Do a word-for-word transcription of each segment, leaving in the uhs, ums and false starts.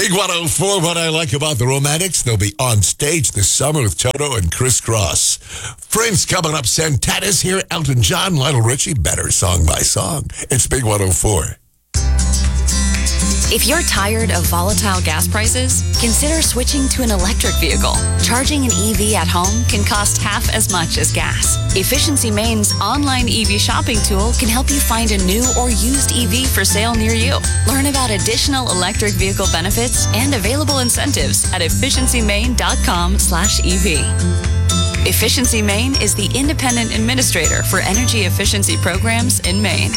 Big one oh four, what I like about the Romantics, they'll be on stage this summer with Toto and Chris Cross. Prince coming up, Santana's here, Elton John, Lionel Richie, better song by song. It's Big one oh four. If you're tired of volatile gas prices, consider switching to an electric vehicle. Charging an E V at home can cost half as much as gas. Efficiency Maine's online E V shopping tool can help you find a new or used E V for sale near you. Learn about additional electric vehicle benefits and available incentives at efficiencymaine.com slash EV. Efficiency Maine is the independent administrator for energy efficiency programs in Maine.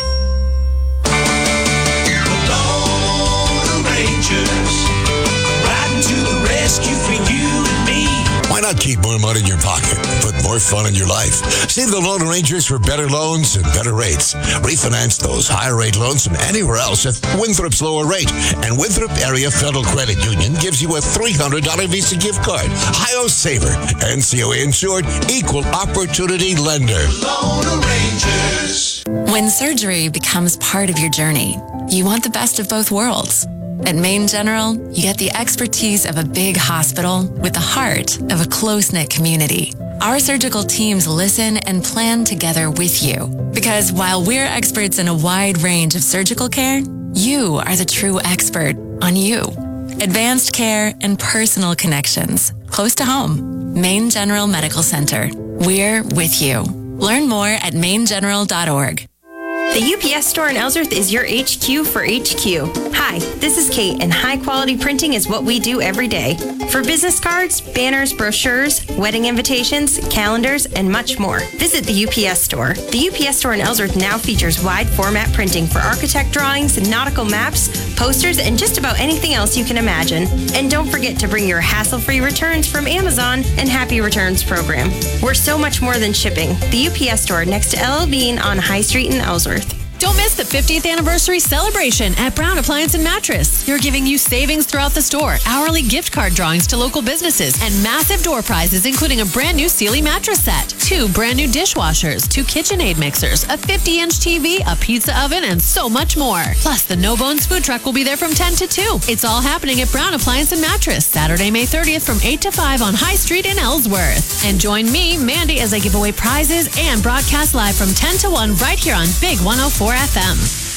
Riding to the rescue for you and me. Why not keep more money in your pocket? Put more fun in your life. See the Lone Rangers for better loans and better rates. Refinance those higher rate loans from anywhere else at Winthrop's lower rate. And Winthrop Area Federal Credit Union gives you a three hundred dollars Visa gift card. Hi-O Saver. N C O A insured, equal opportunity lender. Lone Rangers. When surgery becomes part of your journey, you want the best of both worlds. At Maine General, you get the expertise of a big hospital with the heart of a close-knit community. Our surgical teams listen and plan together with you. Because while we're experts in a wide range of surgical care, you are the true expert on you. Advanced care and personal connections. Close to home. Maine General Medical Center. We're with you. Learn more at maine general dot org. The U P S store in Ellsworth is your H Q for H Q. Hi, this is Kate, and high-quality printing is what we do every day. For business cards, banners, brochures, wedding invitations, calendars, and much more, visit the U P S store. The U P S store in Ellsworth now features wide-format printing for architect drawings, nautical maps, posters, and just about anything else you can imagine. And don't forget to bring your hassle-free returns from Amazon and Happy Returns program. We're so much more than shipping. The U P S store next to L L Bean on High Street in Ellsworth. Don't miss the fiftieth anniversary celebration at Brown Appliance and Mattress. They're giving you savings throughout the store, hourly gift card drawings to local businesses, and massive door prizes, including a brand new Sealy mattress set, two brand new dishwashers, two KitchenAid mixers, a fifty inch T V, a pizza oven, and so much more. Plus, the No Bones food truck will be there from ten to two. It's all happening at Brown Appliance and Mattress, Saturday, May thirtieth from eight to five on High Street in Ellsworth. And join me, Mandy, as I give away prizes and broadcast live from ten to one right here on Big one oh four F M.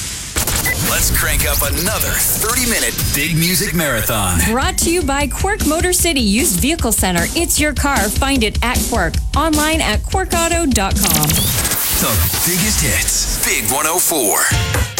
Let's crank up another thirty minute Big Music Marathon. Brought to you by Quirk Motor City Used Vehicle Center. It's your car. Find it at Quirk. Online at quirk auto dot com. The biggest hits. Big one oh four.